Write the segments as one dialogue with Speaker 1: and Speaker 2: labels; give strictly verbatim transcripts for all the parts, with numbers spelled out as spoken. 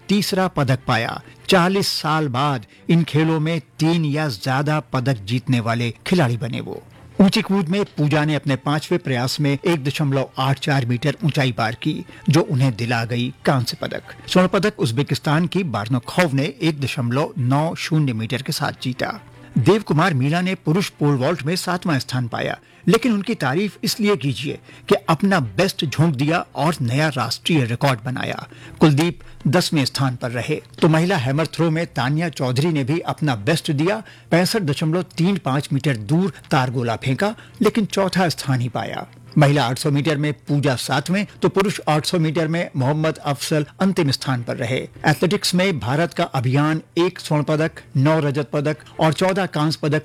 Speaker 1: तीसरा पदक पाया। चालीस साल बाद इन खेलों में तीन या ज्यादा पदक जीतने वाले खिलाड़ी बने वो। ऊंची कूद में पूजा ने अपने पांचवें प्रयास में एक दशमलव आठ चार मीटर ऊंचाई पार की, जो उन्हें दिला गई कांस्य पदक। स्वर्ण पदक उज्बेकिस्तान की बार्नोखोव ने एक दशमलव नौ शून्य मीटर के साथ जीता। देव कुमार मीना ने पुरुष पोल वॉल्ट में सातवां स्थान पाया, लेकिन उनकी तारीफ इसलिए कीजिए कि अपना बेस्ट झोंक दिया और नया राष्ट्रीय रिकॉर्ड बनाया। कुलदीप दसवें स्थान पर रहे। तो महिला हैमर थ्रो में तानिया चौधरी ने भी अपना बेस्ट दिया, पैंसठ दशमलव तीन पाँच मीटर दूर तारगोला फेंका, लेकिन चौथा स्थान ही पाया। महिला आठ सौ मीटर में पूजा सातवें तो पुरुष आठ सौ मीटर में मोहम्मद अफसल अंतिम स्थान पर रहे। एथलेटिक्स में भारत का अभियान एक स्वर्ण पदक, नौ रजत पदक और चौदह कांस्य पदक।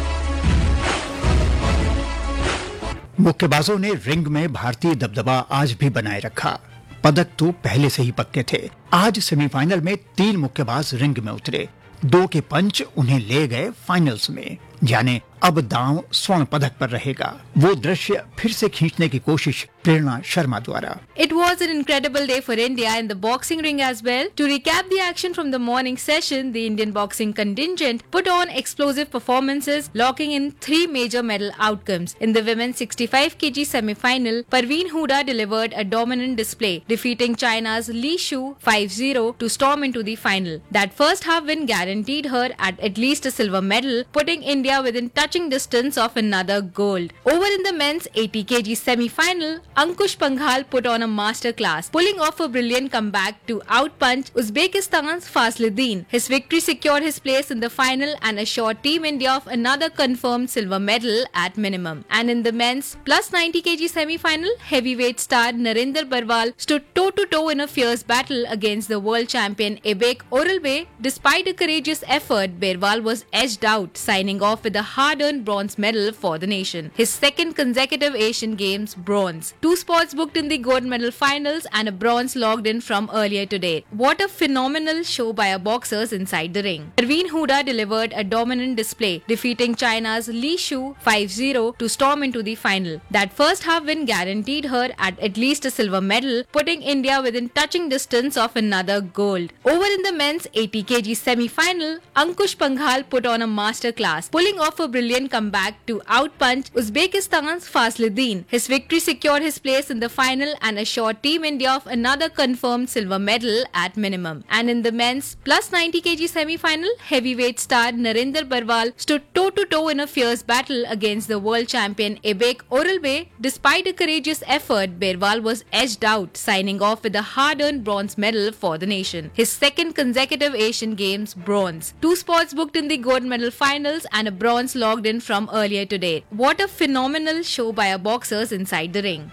Speaker 1: मुक्केबाजों ने रिंग में भारतीय दबदबा आज भी बनाए रखा। पदक तो पहले से ही पक्के थे। आज सेमीफाइनल में तीन मुक्केबाज रिंग में उतरे। दो के पंच उन्हें ले गए फाइनल्स में। जाने अब दांव स्वर्ण पदक पर रहेगा। वो दृश्य फिर से खींचने की कोशिश प्रेरणा शर्मा द्वारा।
Speaker 2: It was an incredible day for India in the boxing ring as well. To recap the action from the morning session, the Indian boxing contingent put on explosive performances, locking in three major medal outcomes. In the women's sixty-five kilograms semi-final, Parveen Huda delivered a dominant display, defeating China's Li Shu five zero to storm into the final. That first half win guaranteed her at at least a silver medal, putting India within touching distance of another gold. Over in the men's eighty kilograms semi-final, Ankush Panghal put on a masterclass, pulling off a brilliant comeback to outpunch Uzbekistan's Fasluddin. His victory secured his place in the final and assured Team India of another confirmed silver medal at minimum. And in the men's plus ninety kilograms semi-final, heavyweight star Narendra Barwal stood toe-to-toe in a fierce battle against the world champion Ebek Oralbe. Despite a courageous effort, Barwal was edged out, signing off with a hard-earned bronze medal for the nation. His second consecutive Asian Games bronze. Two spots booked in the gold medal finals and a bronze logged in from earlier today. What a phenomenal show by our boxers inside the ring. Parveen Huda delivered a dominant display, defeating China's Li Shu five zero to storm into the final. That first half win guaranteed her at at least a silver medal, putting India within touching distance of another gold. Over in the men's eighty kilograms semi-final, Ankush Panghal put on a masterclass, pulling off a brilliant comeback to outpunch Uzbekistan's Fasluddin. His victory secured his place in the final and assured Team India of another confirmed silver medal at minimum. And in the men's plus ninety kilograms semi-final, heavyweight star Narendra Barwal stood toe-to-toe in a fierce battle against the world champion Ebek Oralbe. Despite a courageous effort, Barwal was edged out, signing off with a hard-earned bronze medal for the nation. His second consecutive Asian Games bronze. Two spots booked in the gold medal finals and a bronze logged in from earlier today. What a phenomenal show by our boxers inside the ring.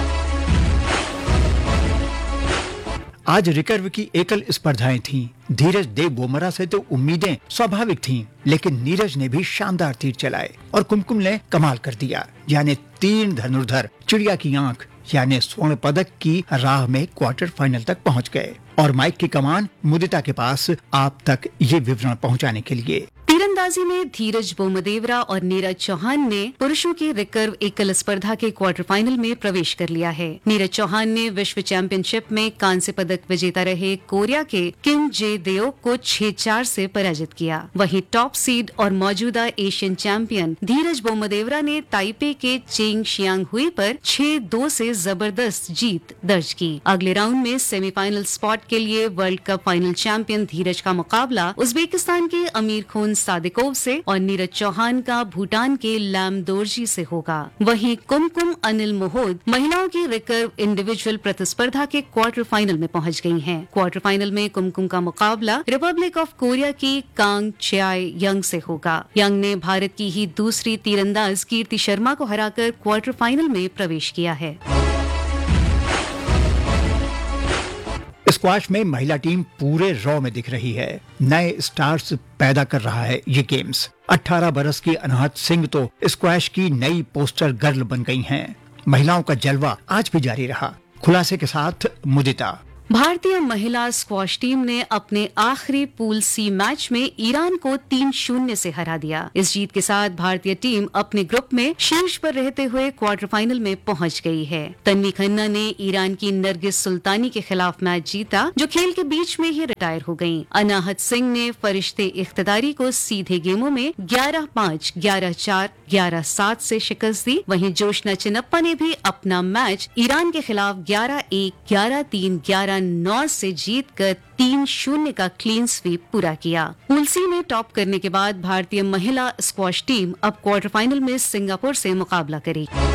Speaker 1: आज recurve की एकल स्पर्धाएं थीं। धीरज देव बोमरा से तो उम्मीदें स्वाभाविक थीं, लेकिन नीरज ने भी शानदार तीर चलाए और कुमकुम ने कमाल कर दिया। यानी तीन धनुर्धर चिड़िया की आंख यानी स्वर्ण पदक की राह में क्वार्टर फाइनल तक पहुंच गए और माइक की कमान मुदिता के पास आप तक ये विवरण पहुंचाने के लिए।
Speaker 3: तीरंदाजी में धीरज बोमदेवरा और नीरज चौहान ने पुरुषों की रिकर्व एकल स्पर्धा के क्वार्टर फाइनल में प्रवेश कर लिया है। नीरज चौहान ने विश्व चैंपियनशिप में कांस्य पदक विजेता रहे कोरिया के किम जे देओक को छह चार से पराजित किया। वहीं टॉप सीड और मौजूदा एशियन चैंपियन धीरज बोमदेवरा ने ताइपे के चेंग शियांग हुई पर छह दो से जबरदस्त जीत दर्ज की। अगले राउंड में सेमीफाइनल स्पॉट के लिए वर्ल्ड कप फाइनल चैंपियन धीरज का मुकाबला उज्बेकिस्तान के अमीर खून सादिकोव से और नीरज चौहान का भूटान के लैम दोरजी से होगा। वहीं कुमकुम अनिल मोहोद महिलाओं की रिकर्व इंडिविजुअल प्रतिस्पर्धा के क्वार्टर फाइनल में पहुंच गई हैं। क्वार्टर फाइनल में कुमकुम का मुकाबला रिपब्लिक ऑफ कोरिया की कांग चाय यंग से होगा। यंग ने भारत की ही दूसरी तीरंदाज कीर्ति शर्मा को हराकर क्वार्टर फाइनल में प्रवेश किया है।
Speaker 1: स्क्वैश में महिला टीम पूरे रॉ में दिख रही है। नए स्टार्स पैदा कर रहा है ये गेम्स। अठारह बरस की अनहद सिंह तो स्क्वैश की नई पोस्टर गर्ल बन गई हैं। महिलाओं का जलवा आज भी जारी रहा। खुलासे के साथ मुदिता,
Speaker 3: भारतीय महिला स्क्वॉश टीम ने अपने आखिरी पूल सी मैच में ईरान को तीन शून्य से हरा दिया। इस जीत के साथ भारतीय टीम अपने ग्रुप में शीर्ष पर रहते हुए क्वार्टर फाइनल में पहुंच गई है। तन्वी खन्ना ने ईरान की नरगिस सुल्तानी के खिलाफ मैच जीता, जो खेल के बीच में ही रिटायर हो गयीं। अनाहत सिंह ने फरिश्ते इख्तिदारी को सीधे गेमों में ग्यारह पाँच, ग्यारह चार, ग्यारह सात से शिकस्त दी। वहीं जोशना चिनप्पा ने भी अपना मैच ईरान के खिलाफ ग्यारह एक, ग्यारह तीन, ग्यारह नौ से जीतकर तीन शून्य का क्लीन स्वीप पूरा किया। पूल सी में टॉप करने के बाद भारतीय महिला स्क्वॉश टीम अब क्वार्टर फाइनल में सिंगापुर से मुकाबला करेगी।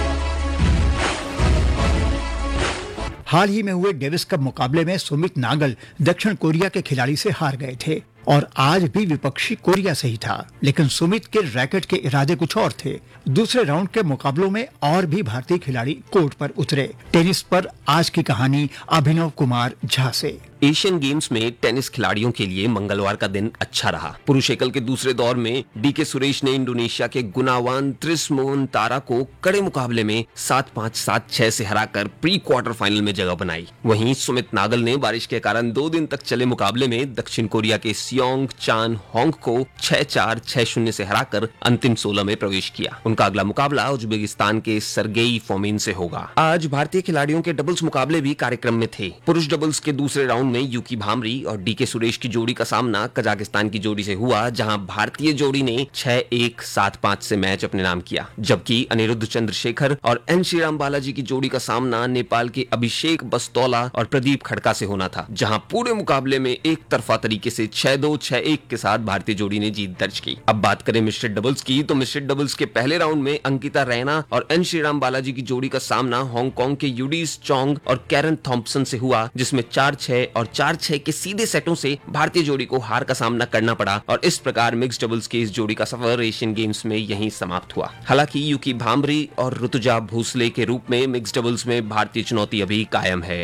Speaker 1: हाल ही में हुए डेविस कप मुकाबले में सुमित नागल दक्षिण कोरिया के खिलाड़ी से हार गए थे और आज भी विपक्षी कोरिया से ही था, लेकिन सुमित के रैकेट के इरादे कुछ और थे। दूसरे राउंड के मुकाबलों में और भी भारतीय खिलाड़ी कोर्ट पर उतरे। टेनिस पर आज की कहानी अभिनव कुमार झा से।
Speaker 4: एशियन गेम्स में टेनिस खिलाड़ियों के लिए मंगलवार का दिन अच्छा रहा। पुरुष एकल के दूसरे दौर में डीके सुरेश ने इंडोनेशिया के गुनावान त्रिस्मोन तारा को कड़े मुकाबले में सात पाँच, सात छह से हराकर प्री क्वार्टर फाइनल में जगह बनाई। वहीं सुमित नागल ने बारिश के कारण दो दिन तक चले मुकाबले में दक्षिण कोरिया के सियोंग चान होंग को छह चार, छह शून्य से हराकर अंतिम सोलह में प्रवेश किया। उनका अगला मुकाबला उज्बेकिस्तान के सरगेई फोमिन से होगा। आज भारतीय खिलाड़ियों के डबल्स मुकाबले भी कार्यक्रम में थे। पुरुष डबल्स के दूसरे राउंड में यूकी भामरी और डीके सुरेश की जोड़ी का सामना कजाकिस्तान की जोड़ी से हुआ, जहां भारतीय जोड़ी ने छह एक, सात पाँच से मैच अपने नाम किया। जबकि अनिरुद्ध चंद्रशेखर और एन श्रीराम बालाजी की जोड़ी का सामना नेपाल के अभिषेक बस्तौला और प्रदीप खड़का से होना था, जहां पूरे मुकाबले में एक तरफा तरीके से छह दो, छह एक के साथ भारतीय जोड़ी ने जीत दर्ज की। अब बात करें मिश्रित डबल्स की, तो मिश्रित डबल्स के पहले राउंड में अंकिता रैना और एन श्रीराम बालाजी की जोड़ी का सामना हांगकांग के यूडीस चोंग और कैरन थॉम्पसन से हुआ, जिसमें चार छह और चार छह के सीधे सेटों से भारतीय जोड़ी को हार का सामना करना पड़ा और इस प्रकार मिक्स्ड डबल्स के इस जोड़ी का सफर एशियन गेम्स में यहीं समाप्त हुआ। हालांकि यूकी भामरी और ऋतुजा भोसले के रूप में मिक्स्ड डबल्स में भारतीय चुनौती अभी कायम है।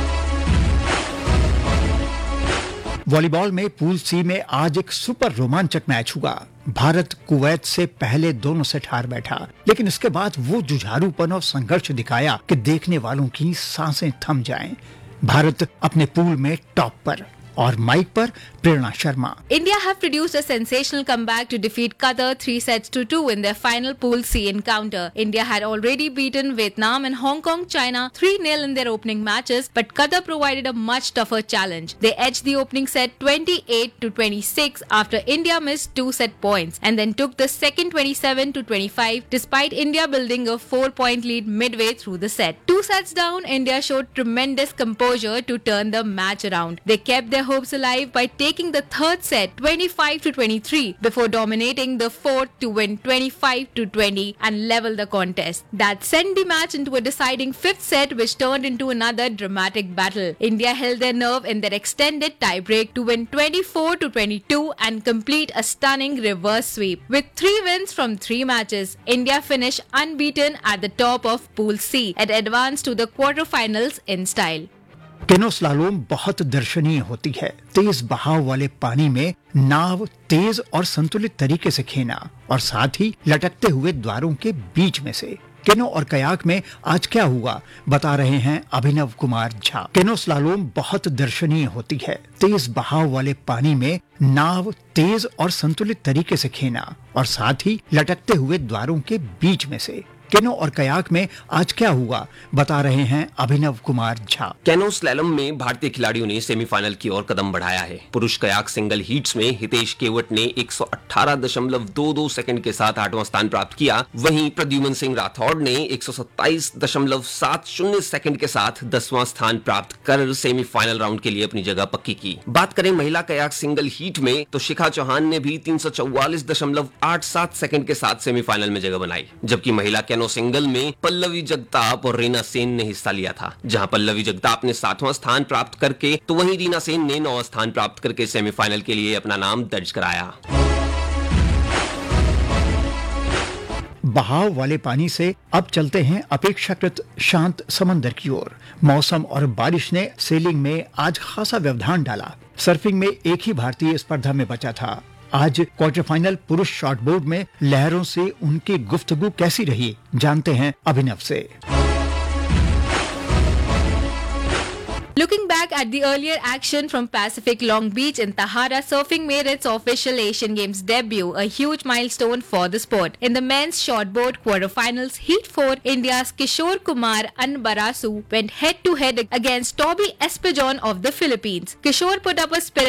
Speaker 1: वॉलीबॉल में पूल सी में आज एक सुपर रोमांचक मैच हुआ। भारत कुवैत से पहले दोनों सेट हार बैठा, लेकिन इसके बाद वो जुझारूपन और संघर्ष दिखाया कि देखने वालों की सांसें थम जाएं। भारत अपने पूल में टॉप पर और माइक पर प्रेरणा Sharma.
Speaker 2: India have produced a sensational comeback to defeat Qatar three sets to two in their final Pool C encounter. India had already beaten Vietnam and Hong Kong, China three nil in their opening matches, but Qatar provided a much tougher challenge. They edged the opening set twenty-eight to twenty-six after India missed two set points, and then took the second twenty-seven to twenty-five despite India building a four-point lead midway through the set. Two sets down, India showed tremendous composure to turn the match around. They kept their hopes alive by taking the third set twenty-five to twenty-three before dominating the fourth to win twenty-five to twenty and level the contest. That sent the match into a deciding fifth set, which turned into another dramatic battle. India held their nerve in their extended tiebreak to win twenty-four to twenty-two and complete a stunning reverse sweep. With three wins from three matches, India finished unbeaten at the top of Pool C and advanced to the quarterfinals in style.
Speaker 1: केनो slalom बहुत दर्शनीय होती है। तेज बहाव वाले पानी में नाव तेज और संतुलित तरीके से खेना और साथ ही लटकते हुए द्वारों के बीच में से। केनो और कयाक में आज क्या हुआ, बता रहे हैं अभिनव कुमार झा। केनो स्लालोम बहुत दर्शनीय होती है। तेज बहाव वाले पानी में नाव तेज और संतुलित तरीके से खेना और साथ ही लटकते हुए द्वारों के बीच में से। केनो और कयाक में आज क्या हुआ, बता रहे हैं अभिनव कुमार झा।
Speaker 4: केनो स्लैलम में भारतीय खिलाड़ियों ने सेमीफाइनल की ओर कदम बढ़ाया है। पुरुष कयाक सिंगल हीट्स में हितेश केवट ने एक सौ अठारह दशमलव दो दो सेकंड के साथ आठवां स्थान प्राप्त किया। वहीं प्रद्युमन सिंह राठौड़ ने एक सौ सत्ताईस दशमलव सात शून्य सेकंड के साथ दसवां स्थान प्राप्त कर सेमीफाइनल राउंड के लिए अपनी जगह पक्की की। बात करें महिला कयाक सिंगल हीट में, तो शिखा चौहान ने भी तीन सौ चौवालीस दशमलव आठ सात सेकंड के साथ सेमीफाइनल में जगह बनाई। जबकि महिला कैनो सिंगल में पल्लवी जगताप और रीना सेन ने हिस्सा लिया था, जहां पल्लवी जगताप ने सातवां स्थान प्राप्त करके तो वहीं रीना सेन ने नौवां स्थान प्राप्त करके सेमीफाइनल के लिए अपना नाम दर्ज कराया।
Speaker 1: बहाव वाले पानी से अब चलते हैं अपेक्षाकृत शांत समंदर की ओर। मौसम और बारिश ने सेलिंग में आज खासा व्यवधान डाला। सर्फिंग में एक ही भारतीय स्पर्धा में बचा था। आज क्वार्टर फाइनल पुरुष शॉर्टबोर्ड में लहरों से उनकी गुफ्तगू कैसी रही, जानते हैं अभिनव से।
Speaker 2: Looking back back at the earlier action from Pacific Long Beach in Tahara, surfing made its official Asian Games debut, a huge milestone for the sport. In the men's shortboard quarterfinals, Heat four, India's Kishore Kumar Anbarasu went head-to-head against Toby Espejon of the Philippines. Kishore put up a spirit